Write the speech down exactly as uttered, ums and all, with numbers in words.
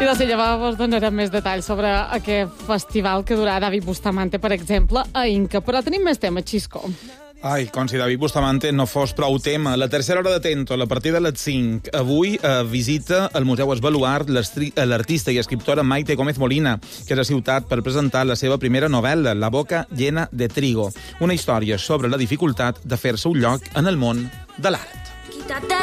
I de seguida vos donarem més detalls sobre aquest festival que durà David Bustamante, per exemple, a Inca. Però tenim més tema, Xisco. Ai, com si David Bustamante no fos prou tema. La tercera hora de Tento, a partir de les cinc. Avui eh, visita al Museu Esbaluart l'artista i escriptora Maite Gómez Molina, que és a Ciutat per presentar la seva primera novel·la, La boca llena de trigo. Una història sobre la dificultat de fer-se un lloc en el món de l'art. Quítate